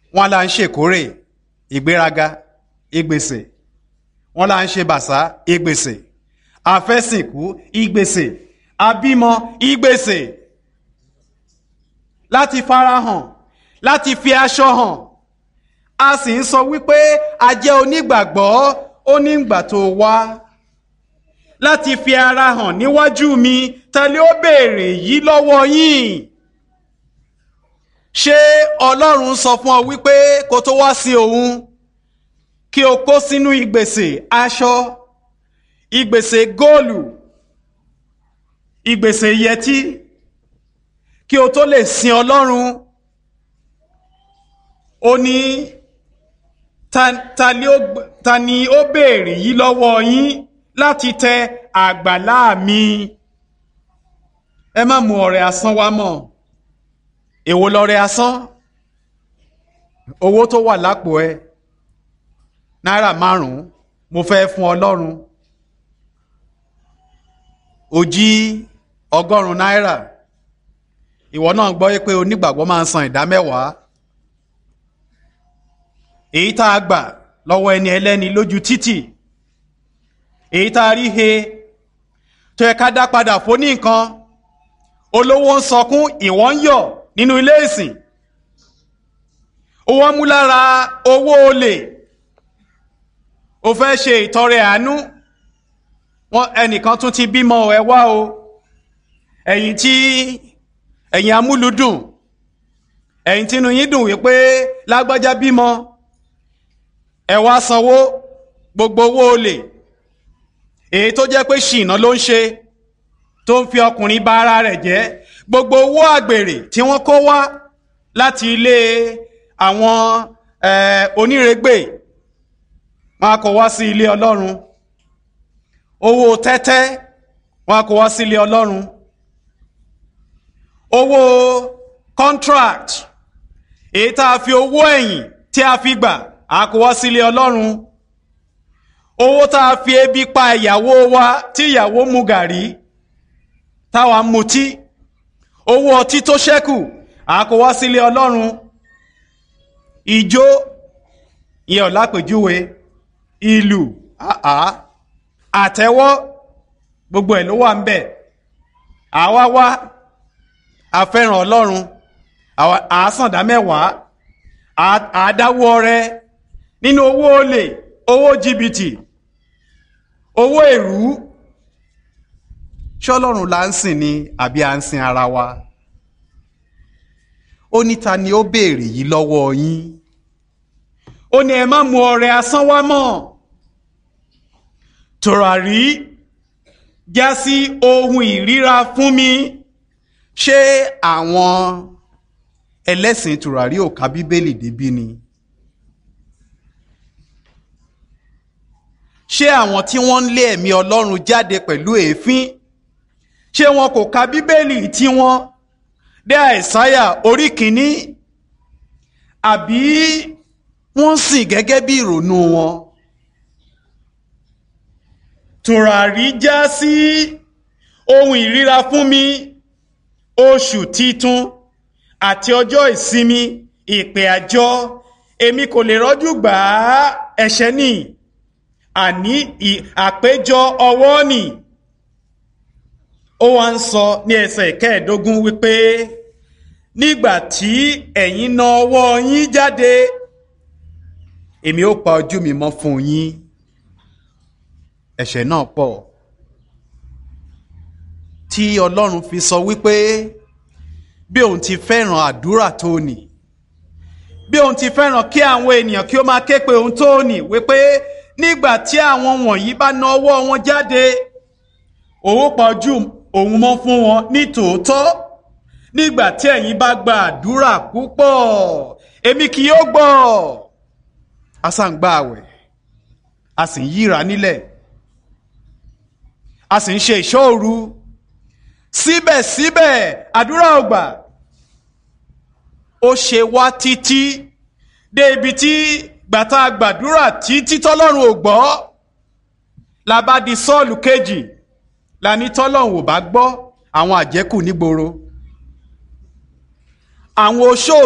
wọ́n là ń ṣèkórè, ìgbéraga, ìgbèsè. Wọ́n là ń ṣe bàsá, ìgbèsè. Àfẹ́sìnkú, ìgbèsè. Àbímọ, ìgbèsè. Láti farahàn, láti fi aṣọ hàn. A sì ń sọ wípé a jẹ́ onígbàgbọ́ onígbà tó wá. Láti fi ara hàn níwájú mi, ta ló ó béèrè yìí lọ́wọ́ yín? Ṣé Ọlọ́run sọ fún ọ wípé kó tó wá sí òun kí o kó sínú ìgbèsè aṣọ, ìgbèsè góòlù, ìgbèsè yẹtí kí o tó lè sin Ọlọ́run? Ó ní ta ni ó béèrè yìí lọ́wọ́ yín láti tẹ àgbàlá mi? Ẹ má mú ọrẹ asán wá mọ́. Èwo lọrẹ asán? Owó tó wà lápò ẹ, náírà 5 mo fẹ́ fún Ọlọ́run. Ó jí 100 náírà. Ìwọ náà gbọ́ pé onígbàgbọ́ máa ń san 10%. Èyí tá a gbà lọ́wọ́ ẹni ẹlẹ́ni lójú títì, èyí tá a rí he tó yẹ ká dá padà fún ní nǹkan, olówó ń sọkún, ìwọ ń yọ̀ nínú ilé ìsìn. Ó wọ́n mú lára owó olè, ó fẹ́ ṣe ìtọrẹ àánú. Ẹnìkan tún ti bímọ, ẹ wá o. Ẹ̀yin amúlùdùn, ẹ̀yin tínú yín dùn wípé lágbájá bímọ, ẹ wá sanwó gbogbo owó olè, èyí tó jẹ́ pé ṣìnà ló ń ṣe, tó ń fi ọkùnrin bà ara rẹ̀ jẹ́. Gbogbo owó àgbèrè tí wọ́n kó wá láti ilé àwọn onírègbè, wọ́n á kó wá sí ilé Ọlọ́run. Owó tẹ́tẹ́ wọ́n á kó wá sí ilé Ọlọ́run. Owó contract, èyí tá a fi owó ẹ̀yìn tí a fi gbà, a kó wá sí ilé Ọlọ́run. Owó tá a fi ebi pa ìyàwó wa tí ìyàwó mu gàrí táwa ń mutí, owó ọtí tó ṣẹ́kù, a kó wá sí ilé Ọlọ́run. Ijó, ìyẹn ò lápèjúwe, ìlù, àtẹ́wọ́, gbogbo ẹ̀ ló wà ń bẹ̀. Àwa wá, a fẹ́ràn Ọlọ́run, àásàndá 10, àádáwó ọrẹ nínú owó olè, owó jìbìtì, owó èrú. Ṣé Ọlọ́run là ń sìn ni àbí à ń sin ara wa? Ó ní ta ni ó béèrè yìí lọ́wọ́ yín? Ó ní ẹ má mú ọrẹ asán wá mọ́. Tùràrí já sí ohun ìríra fún mi. Ṣé àwọn ẹlẹ́sìn tùràrí ò ka Bíbélì débí ni? Ṣé àwọn tí wọ́n ń lé ẹ̀mí Ọlọ́run jáde pẹ̀lú èéfín, ṣé wọn kò ka Bíbélì tí wọ́n dé Àìsáyà orí 1? Àbí wọ́n sìn gẹ́gẹ́ bí ìrònú wọn? Tùràrí já sí ohun ìríra fún mi, oṣù titun àti ọjọ́ ìsinmi, ìpè àjọ, èmi kò lè rọ́jú gbà á, ẹ̀ṣẹ̀ ni, àní àpéjọ ọwọ́ ni. Ó wá ń sọ ní ẹsẹ̀ 15 wípé nígbà tí ẹ̀yin na ọwọ́ yín jáde, èmi ó pa ojú mi mọ́ fún yín. Ẹ̀ṣẹ̀ náà pọ̀ tí Ọlọ́run fi sọ wípé bí òun ti fẹ́ràn àdúrà tó nì, bí òun ti fẹ́ràn kí àwọn ènìyàn kí ó máa ké pe òun tó nì, wípé nígbà tí àwọn wọ̀nyí bá na ọwọ́ wọn jáde, òun pa ojú òun mọ́ fún wọn ní tòótọ́. Nígbà tí ẹ̀yin bá gba àdúrà púpọ̀, èmi kì yóò gbọ́. A sá ń gba àwẹ̀, a sì ń yíra nílẹ̀, a sì ń ṣe ìṣọ́ òru, síbẹ̀síbẹ̀ àdúrà ò gbà. Ó ṣe wá títí dé ibi tí gbàtà gbàdúrà títí tọ́lọ́run ò gbọ́, la bá di Sọ́ọ̀lù kejì, la ní tọ́lọ́run ò bá gbọ́ àwọn àjẹ́kù nígboro, àwọn oṣó